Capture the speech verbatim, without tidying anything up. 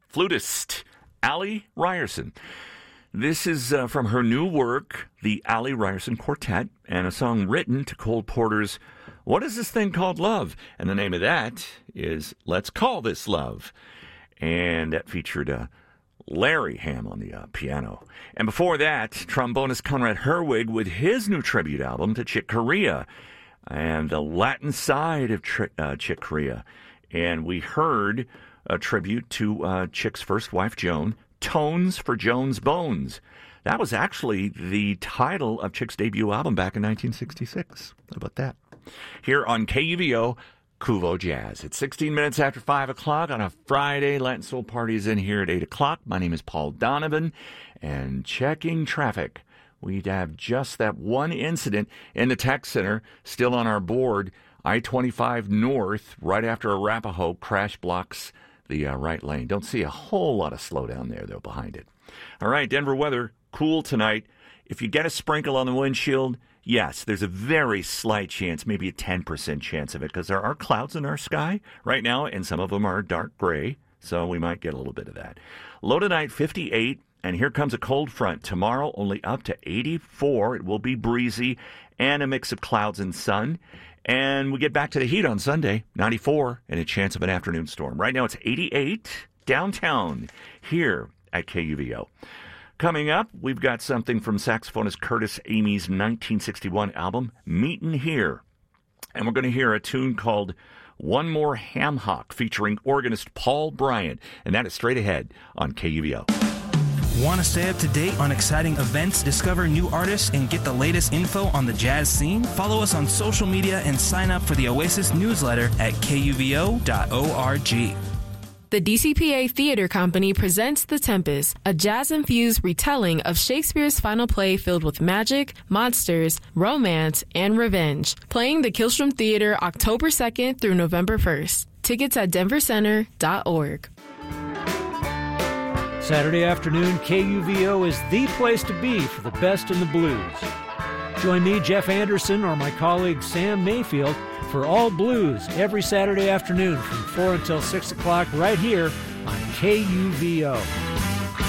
flutist Allie Ryerson. This is uh, from her new work, the Allie Ryerson Quartet, and a song written to Cole Porter's What Is This Thing Called Love? And the name of that is Let's Call This Love. And that featured uh, Larry Ham on the uh, piano. And before that, trombonist Conrad Herwig with his new tribute album to Chick Corea and the Latin side of tri- uh, Chick Corea. And we heard a tribute to uh, Chick's first wife, Joan, Tones for Joan's Bones. That was actually the title of Chick's debut album back in nineteen sixty-six. How about that? Here on K U V O, Kuvo Jazz. It's sixteen minutes after five o'clock on a Friday. Latin Soul Party is in here at eight o'clock. My name is Paul Donovan, and checking traffic. We have just that one incident in the tech center still on our board. I twenty-five North, right after Arapahoe, crash blocks the uh, right lane. Don't see a whole lot of slowdown there, though, behind it. All right, Denver weather, cool tonight. If you get a sprinkle on the windshield, yes, there's a very slight chance, maybe a ten percent chance of it, because there are clouds in our sky right now, and some of them are dark gray, so we might get a little bit of that. Low tonight, fifty-eight, and here comes a cold front. Tomorrow, only up to eighty-four. It will be breezy and a mix of clouds and sun. And we get back to the heat on Sunday, ninety-four, and a chance of an afternoon storm. Right now it's eighty-eight downtown here at K U V O. Coming up, we've got something from saxophonist Curtis Amy's nineteen sixty-one album, Meetin' Here. And we're going to hear a tune called One More Ham Hock featuring organist Paul Bryant. And that is straight ahead on K U V O. Want to stay up to date on exciting events, discover new artists, and get the latest info on the jazz scene? Follow us on social media and sign up for the Oasis newsletter at K U V O dot org. The D C P A Theater Company presents The Tempest, a jazz-infused retelling of Shakespeare's final play filled with magic, monsters, romance, and revenge. Playing the Killstrom Theater October second through November first. Tickets at denver center dot org. Saturday afternoon, K U V O is the place to be for the best in the blues. Join me, Jeff Anderson, or my colleague Sam Mayfield for All Blues every Saturday afternoon from four until six o'clock right here on K U V O.